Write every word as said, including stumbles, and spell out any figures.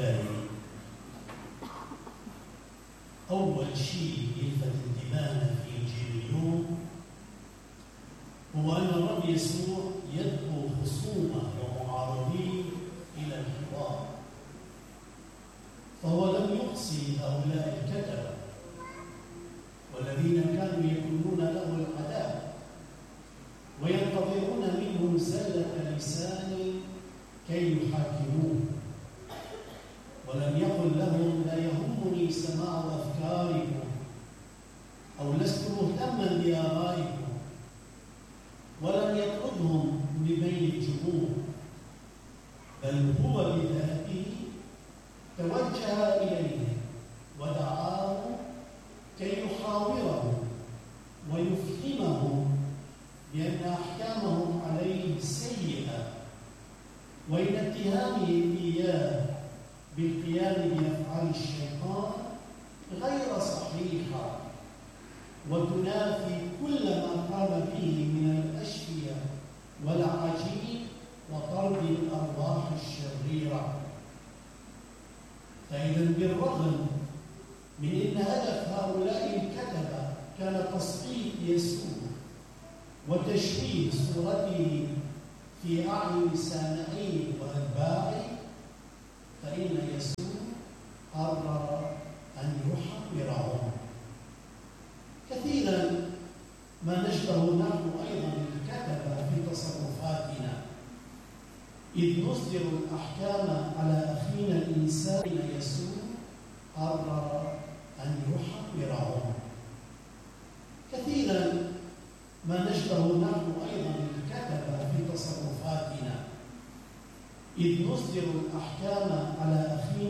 أحبائي، أول شيء يلفت انتباهنا في إنجيل اليوم هو أن الرب يسوع يدعو خصومه ومعارضيه إلى الحوار، فهو لم يقصي هؤلاء الكتبة والذين كانوا يكونون له العداء وينتظرون منهم زلة لسان كي يحاكموه، ولم يقل لهم لا يهمني سماع أفكاركم أو لست مهتما بآرائكم، ولم يطردهم من بين الجموع، بل هو بذاته توجه إليهم ودعاهم كي يحاورهم ويفهمهم بأن أحكامهم عليه سيئة، وإن اتهامهم إياه بالقيام بأفعال الشيطان غير صحيحة وتنافي كل ما قام به من الأشفياء والعجيب وطرد الأرواح الشريرة. فإذا بالرغم من أن هدف هؤلاء الكتبة كان تسقيط يسوع وتشويه صورته في أعين سامعيه وأتباعه، فإن يسوع قرر أن يحاورهم. كثيرا ما نشبه نحن أيضا الكتبة في تصرفاتنا، إذ نصدر الأحكام على أخينا الإنسان. يسوع قرر أن يحاورهم. كثيرا ما نشبه نحن أيضا الكتبة في تصرفاتنا، إذ نصدر الأحكام على أخينا